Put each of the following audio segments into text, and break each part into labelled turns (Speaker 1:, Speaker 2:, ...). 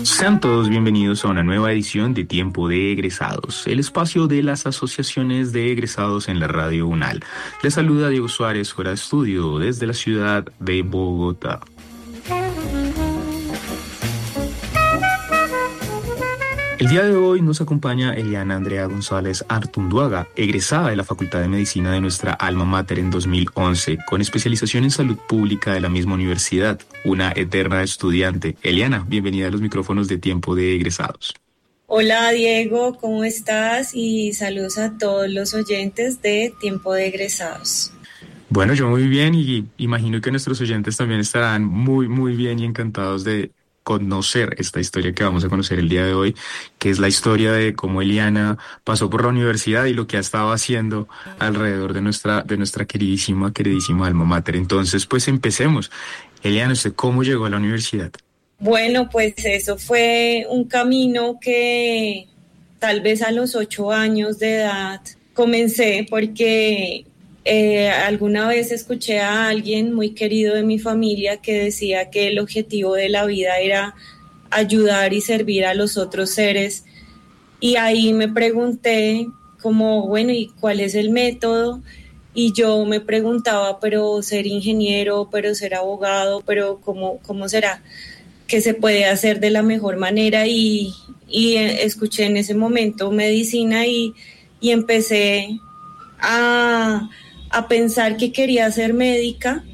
Speaker 1: Sean todos bienvenidos a una nueva edición de Tiempo de Egresados, el espacio de las asociaciones de egresados en la Radio UNAL. Les saluda Diego Suárez, fuera de estudio, desde la ciudad de Bogotá. El día de hoy nos acompaña Eliana Andrea González Artunduaga, egresada de la Facultad de Medicina de nuestra alma mater en 2011, con especialización en salud pública de la misma universidad, una eterna estudiante. Eliana, bienvenida a los micrófonos de Tiempo de Egresados.
Speaker 2: Hola Diego, ¿cómo estás? Y saludos a todos los oyentes de Tiempo de Egresados.
Speaker 1: Bueno, yo muy bien y imagino que nuestros oyentes también estarán muy bien y encantados de conocer esta historia que vamos a conocer el día de hoy, que es la historia de cómo Eliana pasó por la universidad y lo que ha estado haciendo alrededor de nuestra queridísima alma mater. Entonces, pues empecemos. Eliana, ¿usted cómo llegó a la universidad?
Speaker 2: Bueno, pues eso fue un camino que tal vez a los 8 años de edad comencé porque alguna vez escuché a alguien muy querido de mi familia que decía que el objetivo de la vida era ayudar y servir a los otros seres, y ahí me pregunté como, bueno, ¿y cuál es el método? Y yo me preguntaba, pero ser ingeniero, pero ser abogado, pero ¿cómo será que se puede hacer de la mejor manera? Y escuché en ese momento medicina y empecé a pensar que quería ser médica.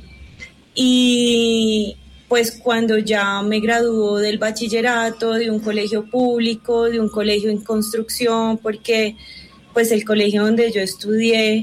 Speaker 2: Y pues cuando ya me graduó del bachillerato, de un colegio público, de un colegio en construcción, porque pues el colegio donde yo estudié,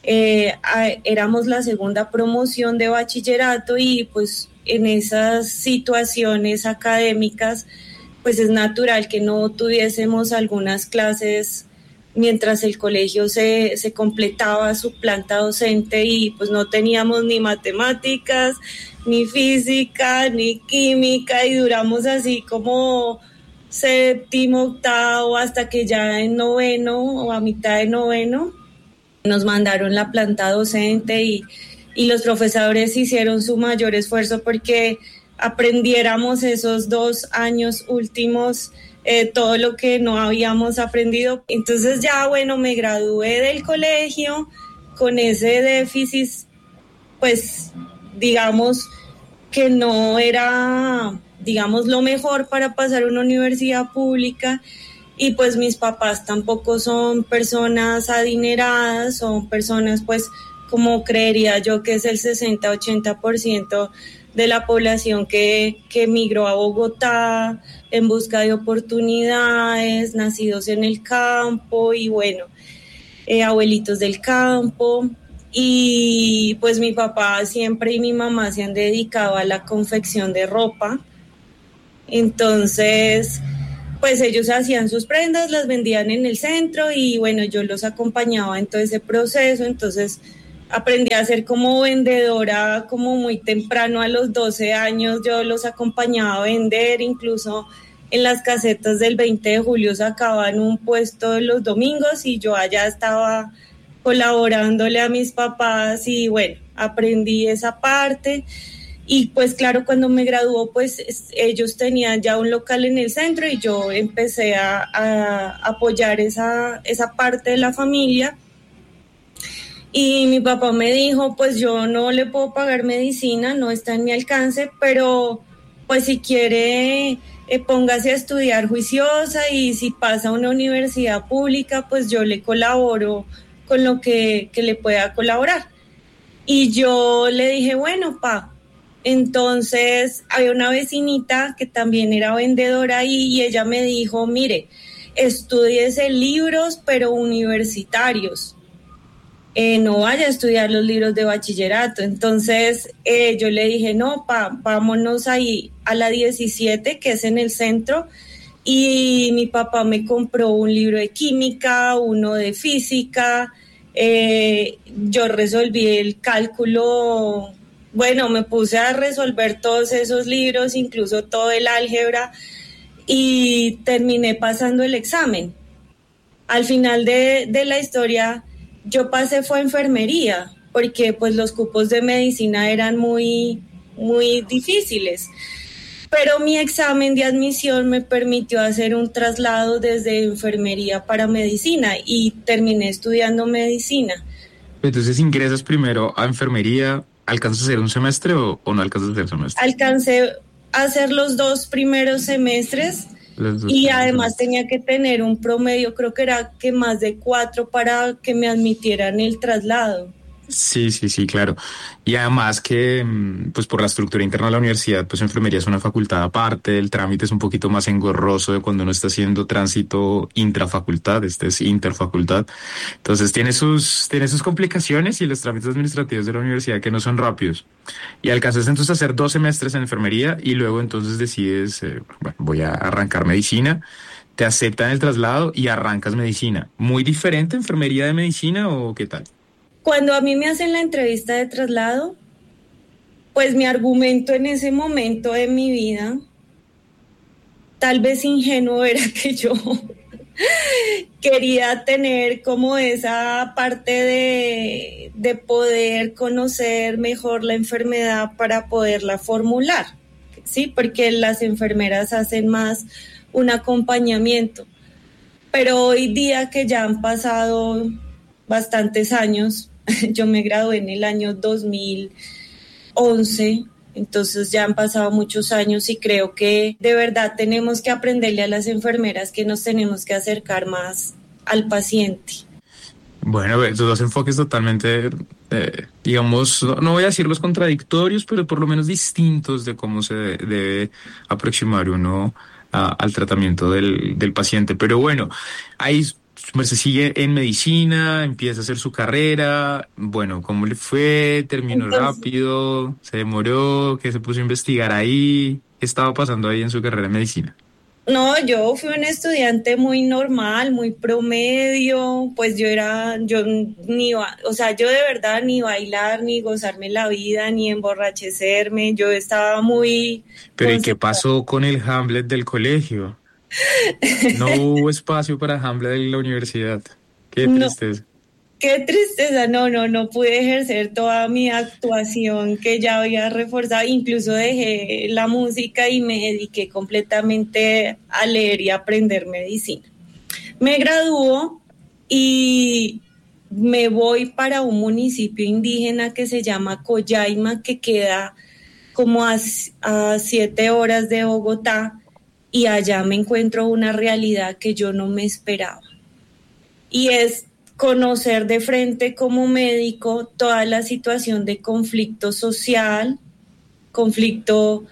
Speaker 2: éramos la segunda promoción de bachillerato, y pues en esas situaciones académicas pues es natural que no tuviésemos algunas clases mientras el colegio se completaba su planta docente, y pues no teníamos ni matemáticas, ni física, ni química, y duramos así como séptimo, octavo, hasta que ya en noveno o a mitad de noveno nos mandaron la planta docente, y los profesores hicieron su mayor esfuerzo porque aprendiéramos esos 2 años últimos todo lo que no habíamos aprendido. Entonces ya, bueno, me gradué del colegio con ese déficit, pues digamos que no era, digamos, lo mejor para pasar a una universidad pública, y pues mis papás tampoco son personas adineradas, son personas pues como creería yo que es el 60-80% de la población que migró a Bogotá en busca de oportunidades, nacidos en el campo y bueno, abuelitos del campo. Y pues mi papá siempre y mi mamá se han dedicado a la confección de ropa. Entonces, pues ellos hacían sus prendas, las vendían en el centro y bueno, yo los acompañaba en todo ese proceso. Entonces aprendí a ser como vendedora como muy temprano, a los 12 años yo los acompañaba a vender, incluso en las casetas del 20 de julio sacaban un puesto los domingos y yo allá estaba colaborándole a mis papás, y bueno, aprendí esa parte. Y pues claro, cuando me graduó, pues ellos tenían ya un local en el centro y yo empecé a apoyar esa parte de la familia. Y mi papá me dijo, pues yo no le puedo pagar medicina, no está en mi alcance, pero pues si quiere, póngase a estudiar juiciosa, y si pasa a una universidad pública, pues yo le colaboro con lo que le pueda colaborar. Y yo le dije, bueno, pa. Entonces había una vecinita que también era vendedora ahí, y ella me dijo, mire, estúdiese libros, pero universitarios. No vaya a estudiar los libros de bachillerato. Entonces yo le dije, no, vámonos ahí a la 17, que es en el centro, y mi papá me compró un libro de química, uno de física, yo resolví el cálculo, bueno, me puse a resolver todos esos libros, incluso todo el álgebra, y terminé pasando el examen. Al final de la historia, yo pasé fue enfermería, porque pues los cupos de medicina eran muy difíciles. pero mi examen de admisión me permitió hacer un traslado desde enfermería para medicina y terminé estudiando medicina.
Speaker 1: Entonces ingresas primero a enfermería, ¿alcanzas a hacer un semestre o no alcanzas a hacer semestre?
Speaker 2: Alcancé a hacer los 2 primeros semestres y además tenía que tener un promedio, creo que era que más de 4 para que me admitieran el traslado.
Speaker 1: Sí, sí, sí, claro. Y además que, pues por la estructura interna de la universidad, pues enfermería es una facultad aparte, el trámite es un poquito más engorroso de cuando uno está haciendo tránsito intrafacultad, este es interfacultad. Entonces tiene sus complicaciones y los trámites administrativos de la universidad que no son rápidos. Y alcanzas entonces a hacer 2 semestres en enfermería y luego entonces decides, bueno, voy a arrancar medicina. Te aceptan el traslado y arrancas medicina. ¿Muy diferente enfermería de medicina o qué tal?
Speaker 2: Cuando a mí me hacen la entrevista de traslado, pues mi argumento en ese momento de mi vida, tal vez ingenuo, era que yo quería tener como esa parte de poder conocer mejor la enfermedad para poderla formular, ¿sí? Porque las enfermeras hacen más un acompañamiento. Pero hoy día que ya han pasado bastantes años, yo me gradué en el año 2011, entonces ya han pasado muchos años y creo que de verdad tenemos que aprenderle a las enfermeras que nos tenemos que acercar más al paciente.
Speaker 1: Bueno, esos dos enfoques totalmente, digamos, no voy a decir los contradictorios, pero por lo menos distintos de cómo se debe aproximar uno al tratamiento del paciente. Pero bueno, ahí pues, se sigue en medicina, empieza a hacer su carrera. Bueno, ¿cómo le fue? ¿Terminó
Speaker 2: Entonces,
Speaker 1: rápido? ¿Se demoró? ¿Qué se puso a investigar ahí? ¿Qué estaba pasando ahí en su carrera de medicina?
Speaker 2: no, yo fui un estudiante muy normal, muy promedio, pues yo ni iba, o sea, yo de verdad ni bailar, ni gozarme la vida, ni emborrachecerme, yo estaba muy
Speaker 1: Pero ¿y qué
Speaker 2: concentrada.
Speaker 1: pasó con el Hamlet del colegio? No hubo espacio para Hamlet en la universidad. Qué
Speaker 2: No,
Speaker 1: tristeza.
Speaker 2: qué tristeza, no pude ejercer toda mi actuación que ya había reforzado, incluso dejé la música y me dediqué completamente a leer y a aprender medicina. Me graduó y me voy para un municipio indígena que se llama Collaima, que queda como a 7 horas de Bogotá, y allá me encuentro una realidad que yo no me esperaba. Y es conocer de frente como médico toda la situación de conflicto social, conflicto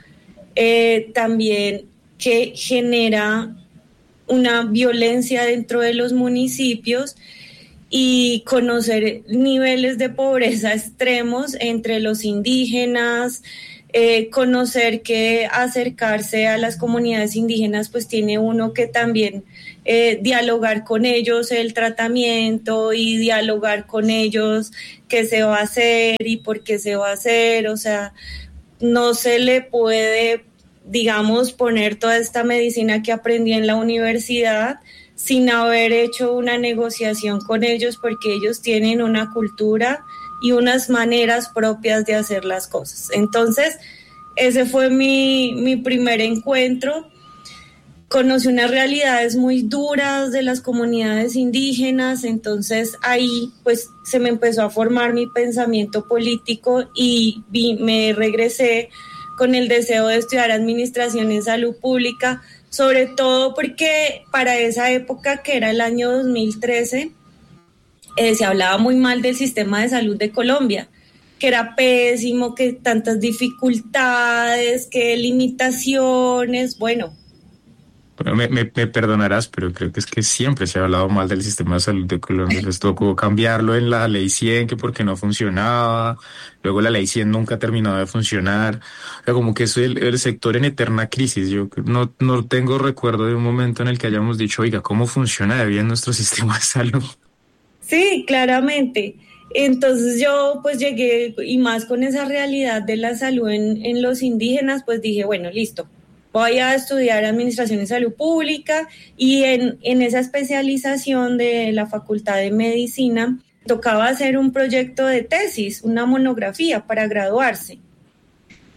Speaker 2: también que genera una violencia dentro de los municipios y conocer niveles de pobreza extremos entre los indígenas, conocer que acercarse a las comunidades indígenas pues tiene uno que también dialogar con ellos el tratamiento y dialogar con ellos qué se va a hacer y por qué se va a hacer, o sea, no se le puede, digamos, poner toda esta medicina que aprendí en la universidad sin haber hecho una negociación con ellos porque ellos tienen una cultura y unas maneras propias de hacer las cosas. Entonces, ese fue mi primer encuentro. Conocí unas realidades muy duras de las comunidades indígenas, entonces ahí pues se me empezó a formar mi pensamiento político y me regresé con el deseo de estudiar administración en salud pública, sobre todo porque para esa época, que era el año 2013, se hablaba muy mal del sistema de salud de Colombia, que era pésimo, que tantas dificultades, que limitaciones, bueno.
Speaker 1: Bueno, me perdonarás, pero creo que es que siempre se ha hablado mal del sistema de salud de Colombia. Les tocó cambiarlo en la ley 100, que porque no funcionaba. Luego la ley 100 nunca ha terminado de funcionar. O sea, como que es el sector en eterna crisis. Yo no tengo recuerdo de un momento en el que hayamos dicho, oiga, ¿cómo funciona de bien nuestro sistema de salud?
Speaker 2: Sí, claramente. Entonces yo pues llegué, y más con esa realidad de la salud en los indígenas, pues dije, bueno, listo, voy a estudiar Administración de Salud Pública y en esa especialización de la Facultad de Medicina tocaba hacer un proyecto de tesis, una monografía para graduarse.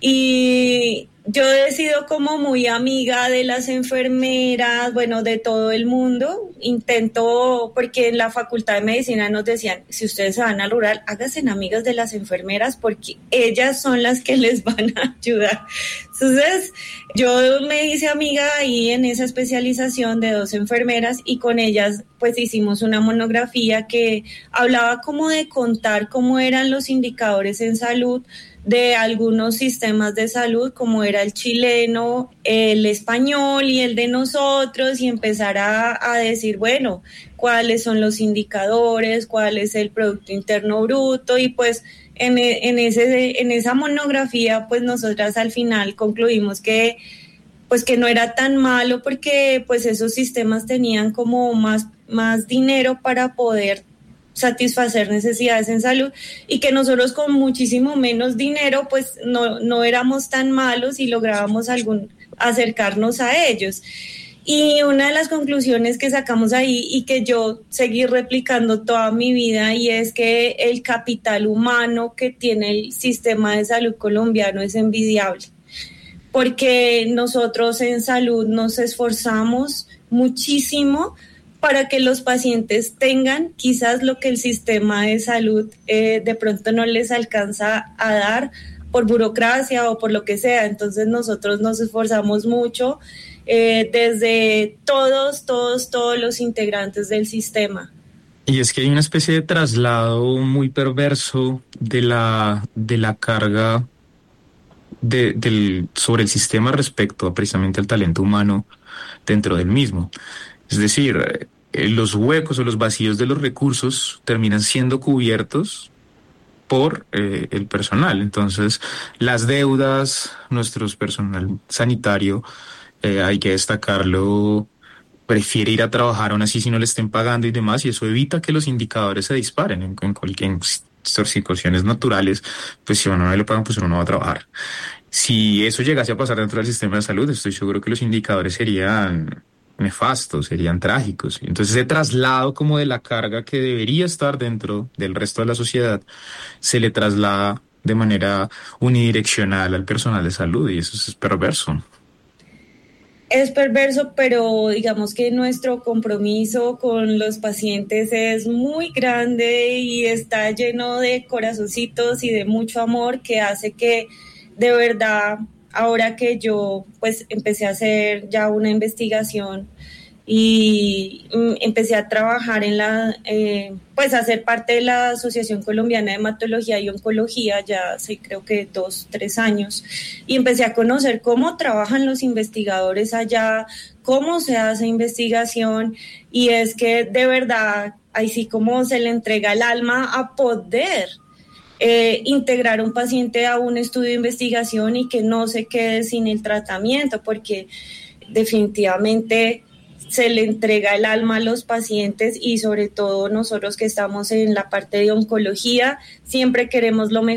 Speaker 2: Y yo he sido como muy amiga de las enfermeras, bueno, de todo el mundo. Intento, porque en la Facultad de Medicina nos decían, si ustedes se van al rural, háganse amigas de las enfermeras porque ellas son las que les van a ayudar. Entonces, yo me hice amiga ahí en esa especialización de 2 enfermeras y con ellas pues hicimos una monografía que hablaba como de contar cómo eran los indicadores en salud de algunos sistemas de salud, como era el chileno, el español y el de nosotros, y empezar a decir, bueno, cuáles son los indicadores, cuál es el Producto Interno Bruto, y pues en esa monografía, pues nosotras al final concluimos que pues que no era tan malo porque pues esos sistemas tenían como más dinero para poder satisfacer necesidades en salud y que nosotros con muchísimo menos dinero pues no éramos tan malos y lográbamos acercarnos a ellos. Y una de las conclusiones que sacamos ahí y que yo seguí replicando toda mi vida, y es que el capital humano que tiene el sistema de salud colombiano es envidiable, porque nosotros en salud nos esforzamos muchísimo para que los pacientes tengan quizás lo que el sistema de salud de pronto no les alcanza a dar por burocracia o por lo que sea. Entonces nosotros nos esforzamos mucho desde todos los integrantes del sistema.
Speaker 1: Y es que hay una especie de traslado muy perverso de la carga sobre el sistema respecto a precisamente al talento humano dentro del mismo. Es decir, los huecos o los vacíos de los recursos terminan siendo cubiertos por el personal. Entonces, las deudas, nuestro personal sanitario, hay que destacarlo, prefiere ir a trabajar aún así si no le estén pagando y demás, y eso evita que los indicadores se disparen en cualquier situaciones naturales. Pues si a uno no le pagan, pues uno no va a trabajar. Si eso llegase a pasar dentro del sistema de salud, estoy seguro que los indicadores serían nefastos, serían trágicos. Entonces ese traslado como de la carga que debería estar dentro del resto de la sociedad se le traslada de manera unidireccional al personal de salud, y eso es perverso.
Speaker 2: Es perverso, pero digamos que nuestro compromiso con los pacientes es muy grande y está lleno de corazoncitos y de mucho amor, que hace que de verdad, ahora que yo pues empecé a hacer ya una investigación y empecé a trabajar pues a ser parte de la Asociación Colombiana de Hematología y Oncología, ya hace creo que 2-3 años, y empecé a conocer cómo trabajan los investigadores allá, cómo se hace investigación, y es que de verdad, así como se le entrega el alma a poder integrar a un paciente a un estudio de investigación y que no se quede sin el tratamiento, porque definitivamente se le entrega el alma a los pacientes, y sobre todo nosotros que estamos en la parte de oncología siempre queremos lo mejor